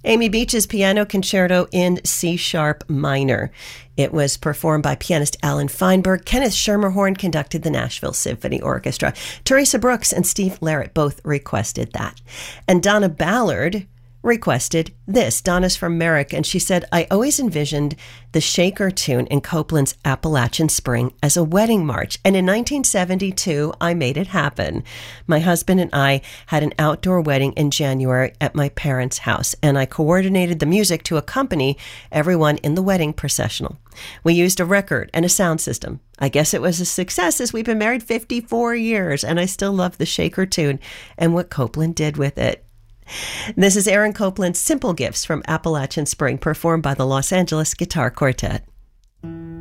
Amy Beach's Piano Concerto in C-sharp minor. It was performed by pianist Alan Feinberg. Kenneth Schermerhorn conducted the Nashville Symphony Orchestra. Teresa Brooks and Steve Larrett both requested that. And Donna Ballard requested this. Donna's from Merrick, and she said, I always envisioned the Shaker tune in Copland's Appalachian Spring as a wedding march, and in 1972, I made it happen. My husband and I had an outdoor wedding in January at my parents' house, and I coordinated the music to accompany everyone in the wedding processional. We used a record and a sound system. I guess it was a success as we've been married 54 years, and I still love the Shaker tune and what Copland did with it. This is Aaron Copland's Simple Gifts from Appalachian Spring, performed by the Los Angeles Guitar Quartet.